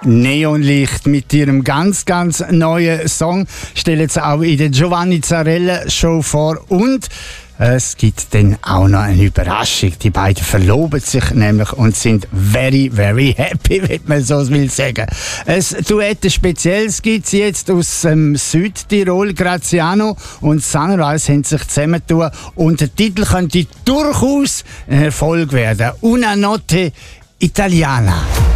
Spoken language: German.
Neonlicht mit ihrem ganz neuen Song stellen sie auch in der Giovanni Zarella Show vor und es gibt dann auch noch eine Überraschung. Die beiden verloben sich nämlich und sind very happy, wenn man so will sagen. Ein Duett, ein spezielles gibt es jetzt aus Südtirol. Graziano und Sunrise haben sich zusammengetan und der Titel könnte durchaus ein Erfolg werden. Una notte italiana.